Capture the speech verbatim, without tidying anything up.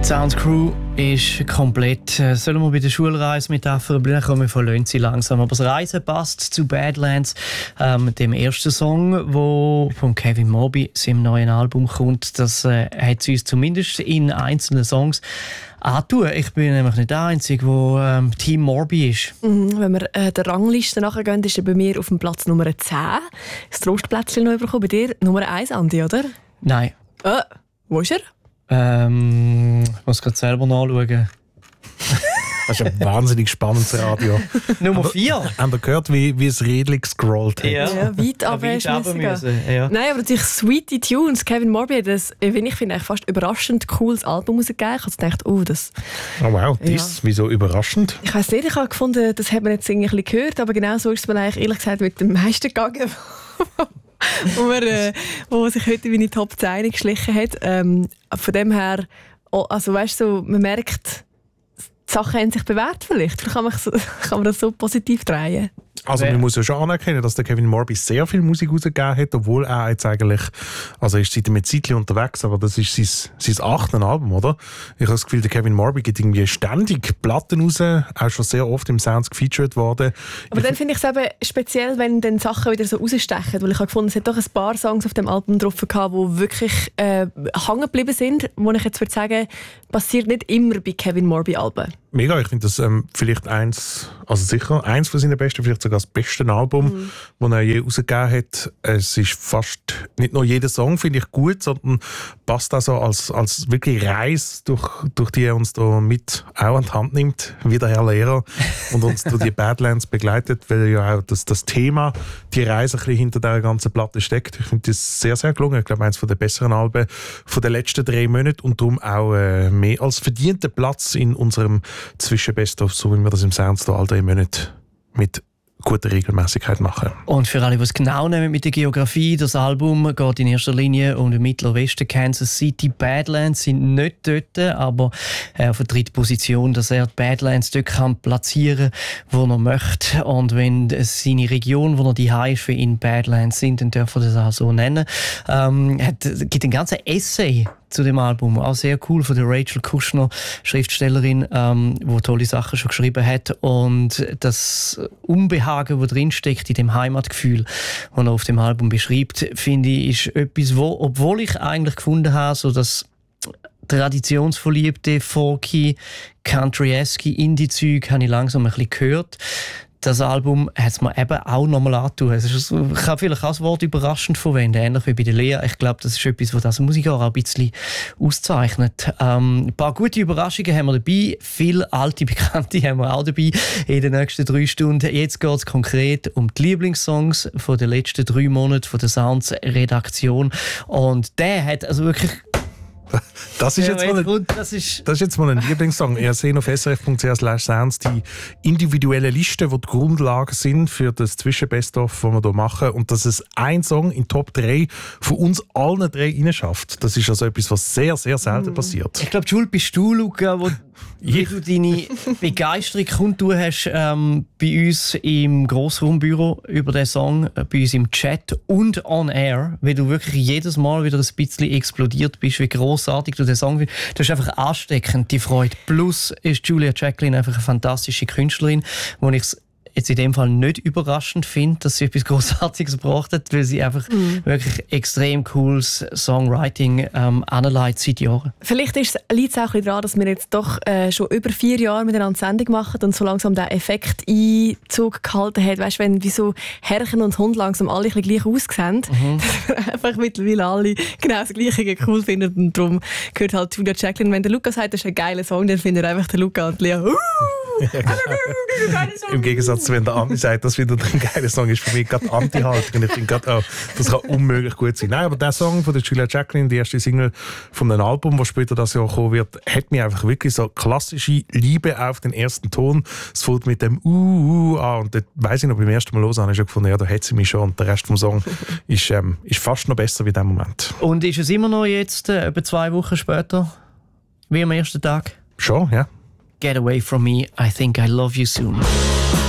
Sounds Crew ist komplett. Äh, sollen wir bei der Schulreise mit Afro-Blühen kommen? Wir verlassen sie langsam. Aber das Reisen passt zu Badlands, ähm, dem ersten Song, wo von Kevin Morby seinem neuen Album kommt. Das äh, hat sie uns zumindest in einzelnen Songs antun. Ich bin nämlich nicht der Einzige, der ähm, Team Morby ist. Mhm, wenn wir äh, der Rangliste nachgehen, ist er bei mir auf dem Platz Nummer zehn. Das Trostplätzchen noch bekommen. Bei dir Nummer eins, Andi, oder? Nein. Äh, wo ist er? Ähm, ich muss gerade selber nachschauen. Das ist ein wahnsinnig spannendes Radio. Nummer vier. Haben wir gehört, wie, wie es redlich gescrollt hat? Ja, ja weit runter. Ja. Nein, aber natürlich Sweetie Tunes. Kevin Morby hat das, ich finde, ich fast überraschend cooles Album rausgegeben. Ich habe gedacht, oh, das... Oh wow, das ja. Wieso überraschend? Ich weiss nicht, ich habe gefunden, das hat man jetzt irgendwie ein bisschen gehört, aber genau so ist es mir eigentlich ehrlich gesagt mit dem meisten gegangen. wo, man, äh, wo sich heute in meine Top zehn geschlichen hat. Ähm, von dem her, also weißt du, so, man merkt, die Sachen haben sich bewährt vielleicht. Vielleicht kann man, so, kann man das so positiv drehen. Also man muss ja schon anerkennen, dass der Kevin Morby sehr viel Musik rausgegeben hat, obwohl er jetzt eigentlich, also er ist seit einem Zeitchen unterwegs, aber das ist sein, sein achtes Album, oder? Ich habe das Gefühl, der Kevin Morby gibt irgendwie ständig Platten raus, auch schon sehr oft im Sounds gefeatured worden. Aber ich dann finde ich es eben speziell, wenn dann Sachen wieder so rausstechen, weil ich habe gefunden, es hat doch ein paar Songs auf dem Album drauf gehabt, die wirklich äh, hängen geblieben sind, wo ich jetzt würde sagen, passiert nicht immer bei Kevin Morby Alben. Mega, ich finde das ähm, vielleicht eins, also sicher eins von seinen besten, vielleicht sogar das beste Album, mhm. das er je rausgegeben hat. Es ist fast, nicht nur jeder Song finde ich gut, sondern passt auch so als, als wirklich Reise, durch, durch die er uns da mit auch an die Hand nimmt, wie der Herr Lehrer, und uns durch die Badlands begleitet, weil ja auch das, das Thema, die Reise ein bisschen hinter dieser ganzen Platte steckt. Ich finde das sehr, sehr gelungen. Ich glaube, eines der besseren Alben von den letzten drei Monaten und darum auch äh, mehr als verdienten Platz in unserem zwischen Best-of, so wie wir das im Sounds da all drei Monate mit guter Regelmäßigkeit machen. Und für alle, die es genau nehmen mit der Geografie, das Album geht in erster Linie um den Mittleren Westen, Kansas City. Badlands sind nicht dort, aber er vertritt die Position, dass er die Badlands dort kann platzieren kann, wo er möchte. Und wenn seine Region, wo er die ist, für ihn Badlands sind, dann darf er das auch so nennen. Ähm, es gibt einen ganzen Essay zu dem Album, auch sehr cool, von der Rachel Kushner, Schriftstellerin, ähm, die tolle Sachen schon geschrieben hat. Und das Unbehagen, das drinsteckt in dem Heimatgefühl, das er auf dem Album beschreibt, finde ich, ist etwas, wo, obwohl ich eigentlich gefunden habe, so das traditionsverliebte, folky, country-esque Indie-Zeug habe ich langsam ein bisschen gehört. Das Album hat es mir eben auch nochmal angetan. Es ist, ich kann vielleicht auch das Wort überraschend verwenden, ähnlich wie bei der Lea. Ich glaube, das ist etwas, was das Musikjahr auch ein bisschen auszeichnet. Ähm, ein paar gute Überraschungen haben wir dabei, viele alte Bekannte haben wir auch dabei in den nächsten drei Stunden. Jetzt geht es konkret um die Lieblingssongs von den letzten drei Monaten von der Sounds-Redaktion. Und der hat also wirklich... Das ist, ja, jetzt mal ein, gut, das, ist das ist jetzt mal ein Lieblingssong. Ihr seht auf s r f punkt c h slash sounds die individuelle Liste, die die Grundlagen sind für das Zwischen-Best-of, das wir hier machen. Und dass es ein Song in Top drei von uns allen drei reinschafft, das ist also etwas, was sehr, sehr selten mm. passiert. Ich glaube, Schuld bist du, Luca, wo wie du deine Begeisterung kundtun hast ähm, bei uns im Grossraumbüro über den Song, äh, bei uns im Chat und on air, weil du wirklich jedes Mal wieder ein bisschen explodiert bist, wie grossartig du den Song findest. Das ist einfach ansteckend, die Freude. Plus ist Julia Jacqueline einfach eine fantastische Künstlerin, wo ich es jetzt in dem Fall nicht überraschend finde, dass sie etwas Grossartiges gebracht hat, weil sie einfach mm. wirklich extrem cooles Songwriting ähm, anleitet seit Jahren. Vielleicht liegt es auch ein bisschen daran, dass wir jetzt doch äh, schon über vier Jahre miteinander Sendung machen und so langsam der Effekt Einzug gehalten hat. Weißt du, wenn wie so Herrchen und Hund langsam alle ein bisschen gleich aussehen, mhm. dass wir einfach mittlerweile alle genau das Gleiche cool finden und darum gehört halt Julia Jacqueline. Wenn der Luca sagt, das ist ein geiler Song, dann findet einfach der Luca und Lea uh, im Gegensatz zu wenn der Andi sagt, dass wieder ein geiler Song ist, für mich gerade Anti-Haltung. Ich finde gerade, oh, das kann unmöglich gut sein. Nein, aber der Song von der Julia Jacqueline, die erste Single von einem Album, das später das Jahr kommen wird, hat mir einfach wirklich so klassische Liebe auf den ersten Ton. Es fällt mit dem Uh, uh an. Und dort weiss ich noch, beim ersten Mal los habe ich schon gefunden, ja, da hat sie mich schon. Und der Rest vom Song ist, ähm, ist fast noch besser wie in dem Moment. Und ist es immer noch jetzt, äh, etwa zwei Wochen später, wie am ersten Tag? Schon, ja. Get away from me, I think I love you soon.